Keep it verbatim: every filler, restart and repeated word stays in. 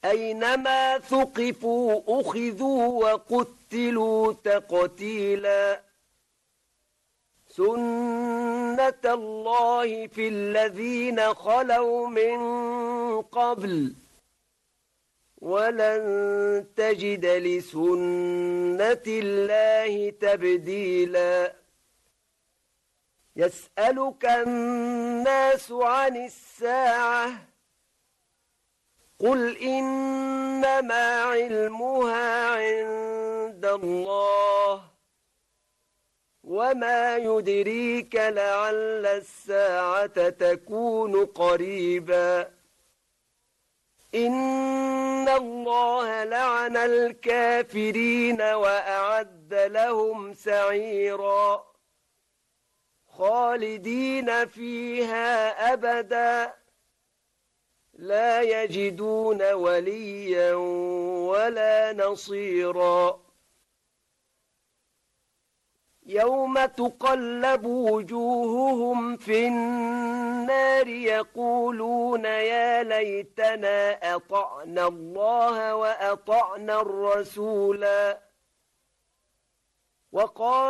أينما ثقفوا أخذوا وقتلوا تقتيلا سنة الله في الذين خلوا من قبل ولن تجد لسنة الله تبديلا يسألك الناس عن الساعة قل إنما علمها عند الله وما يدريك لعل الساعة تكون قريبا إن الله لعن الكافرين وأعد لهم سعيرا خالدين فيها أبدا لا يجدون وليا ولا نصيرا يوم تقلب وجوههم في النار يقولون يا ليتنا أطعنا الله وأطعنا الرسولا وقال